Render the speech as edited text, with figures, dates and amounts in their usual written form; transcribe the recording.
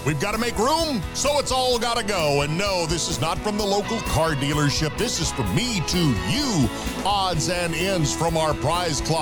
We've got to make room, so it's all got to go. And no, this is not from the local car dealership. This is from me to you. Odds and ends from our prize closet.